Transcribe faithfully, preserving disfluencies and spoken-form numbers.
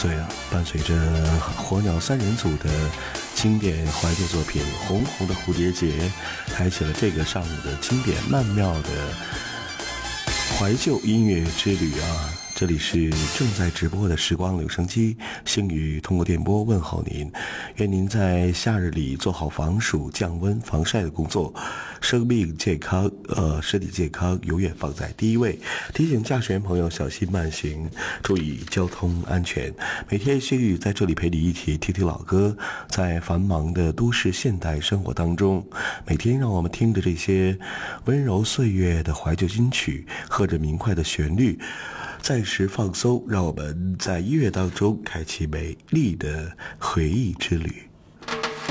岁啊，伴随着火鸟三人组的经典怀旧作品《红红的蝴蝶结》，开启了这个上午的经典曼妙的怀旧音乐之旅啊！这里是正在直播的时光留声机，星宇通过电波问候您，愿您在夏日里做好防暑、降温、防晒的工作，生命健康，呃，身体健康永远放在第一位。提醒驾驶员朋友小心慢行，注意交通安全。每天星宇在这里陪你一起听听老歌，在繁忙的都市现代生活当中，每天让我们听着这些温柔岁月的怀旧金曲，和着明快的旋律，暂时放松，让我们在音乐当中开启美丽的回忆之旅。